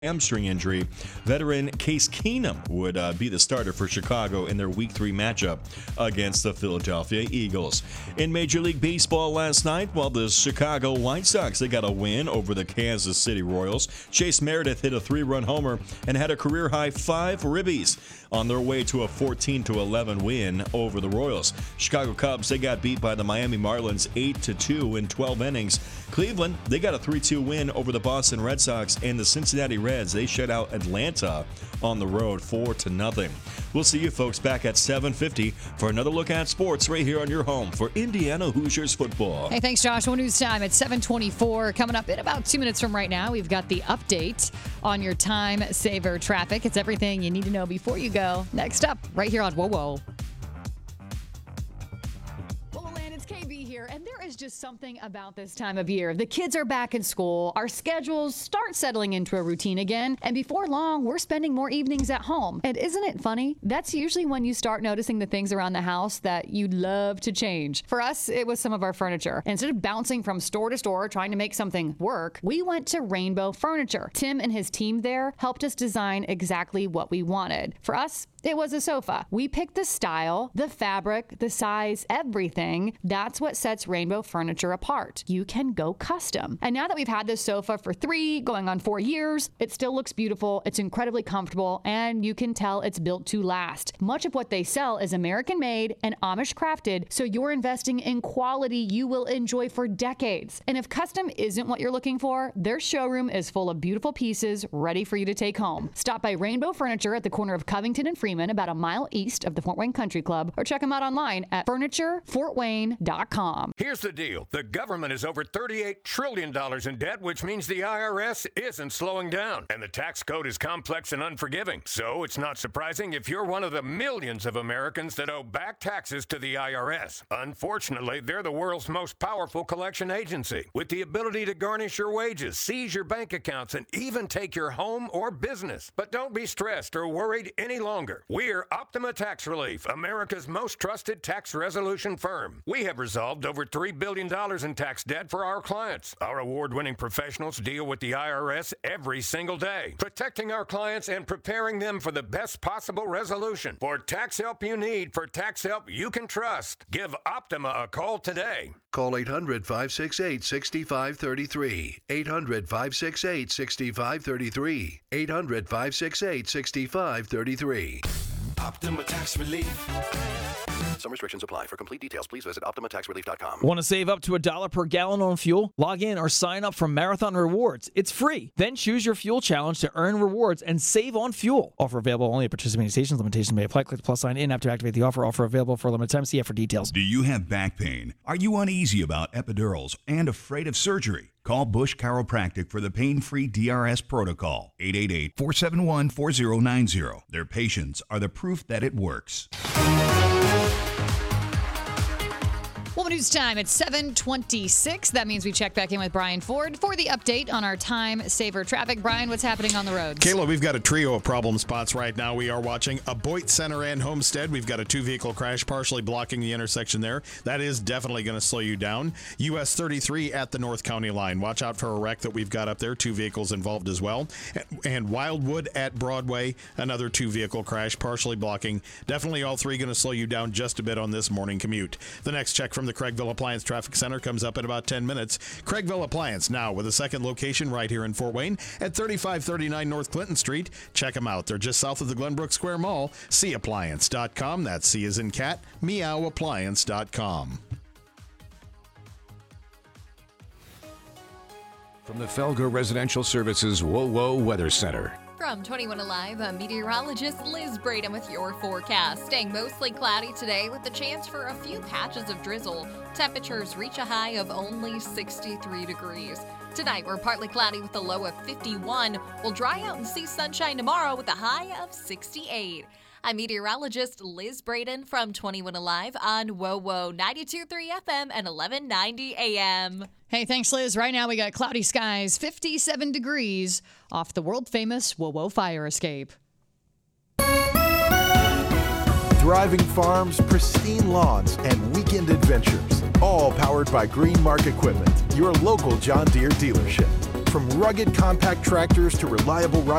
hamstring injury. Veteran Case Keenum would be the starter for Chicago in their Week 3 matchup against the Philadelphia Eagles. In Major League Baseball last night, the Chicago White Sox, they got a win over the Kansas City Royals. Chase Meredith hit a 3-run homer and had a career-high 5 ribbies on their way to a 14-11 win over the Royals. Chicago Cubs, they got beat by the Miami Marlins 8-2 in 12 innings. Cleveland, they got a 3-2 win over the Boston Red Sox, and the Cincinnati Reds, they shut out Atlanta on the road 4-0. We'll see you folks back at 7:50 for another look at sports right here on your home for Indiana Hoosiers football. Hey, thanks, Josh. Well, news time at 7:24. Coming up in about 2 minutes from right now, we've got the update on your time saver traffic. It's everything you need to know before you go. Next up, right here on Whoa Whoa. KB here, and there is just something about this time of year. The kids are back in school, our schedules start settling into a routine again, and before long, we're spending more evenings at home. And isn't it funny? That's usually when you start noticing the things around the house that you'd love to change. For us, it was some of our furniture. Instead of bouncing from store to store trying to make something work, we went to Rainbow Furniture. Tim and his team there helped us design exactly what we wanted. For us, it was a sofa. We picked the style, the fabric, the size, everything. That's what sets Rainbow Furniture apart. You can go custom. And now that we've had this sofa for 3, going on 4 years, it still looks beautiful, it's incredibly comfortable, and you can tell it's built to last. Much of what they sell is American-made and Amish-crafted, so you're investing in quality you will enjoy for decades. And if custom isn't what you're looking for, their showroom is full of beautiful pieces ready for you to take home. Stop by Rainbow Furniture at the corner of Covington and Freeman, about a mile east of the Fort Wayne Country Club, or check them out online at FurnitureFortWayne.com. Here's the deal. The government is over $38 trillion in debt, which means the IRS isn't slowing down. And the tax code is complex and unforgiving. So it's not surprising if you're one of the millions of Americans that owe back taxes to the IRS. Unfortunately, they're the world's most powerful collection agency, with the ability to garnish your wages, seize your bank accounts, and even take your home or business. But don't be stressed or worried any longer. We're Optima Tax Relief, America's most trusted tax resolution firm. We have resolved over $3 billion in tax debt for our clients. Our award-winning professionals deal with the IRS every single day, protecting our clients and preparing them for the best possible resolution. For tax help you need, for tax help you can trust, give Optima a call today. Call 800-568-6533. 800-568-6533. 800-568-6533. Optima Tax Relief. Some restrictions apply. For complete details, please visit OptimaTaxRelief.com. Want to save up to $1 per gallon on fuel? Log in or sign up for Marathon Rewards. It's free. Then choose your fuel challenge to earn rewards and save on fuel. Offer available only at participating stations. Limitations may apply. Click the plus sign in app to activate the offer. Offer available for a limited time. See app for details. Do you have back pain? Are you uneasy about epidurals and afraid of surgery? Call Bush Chiropractic for the pain-free DRS protocol. 888-471-4090. Their patients are the proof that it works. Well, news time at 7:26. That means we check back in with Brian Ford for the update on our time saver traffic. Brian, what's happening on the roads? Kayla, we've got a trio of problem spots right now. We are watching Aboit Center and Homestead. We've got a 2-vehicle crash partially blocking the intersection there. That is definitely going to slow you down. US 33 at the North County line. Watch out for a wreck that we've got up there. 2 vehicles involved as well. And Wildwood at Broadway, another 2-vehicle crash partially blocking. Definitely all 3 going to slow you down just a bit on this morning commute. The next check from the Craigville Appliance Traffic Center comes up in about 10 minutes. Craigville Appliance now with a second location right here in Fort Wayne at 3539 North Clinton Street. Check them out. They're just south of the Glenbrook Square Mall. Seappliance.com. That's C as in cat, meowappliance.com. From the Felger Residential Services Whoa Whoa Weather Center. From 21 Alive, I'm meteorologist Liz Braden with your forecast. Staying mostly cloudy today with the chance for a few patches of drizzle. Temperatures reach a high of only 63 degrees. Tonight, we're partly cloudy with a low of 51. We'll dry out and see sunshine tomorrow with a high of 68. I'm meteorologist Liz Braden from 21 Alive on Whoa Whoa 92.3 FM and 1190 AM. Hey, thanks, Liz. Right now we got cloudy skies, 57 degrees off the world-famous Whoa Whoa fire escape. Thriving farms, pristine lawns, and weekend adventures. All powered by Greenmark Equipment, your local John Deere dealership. From rugged compact tractors to reliable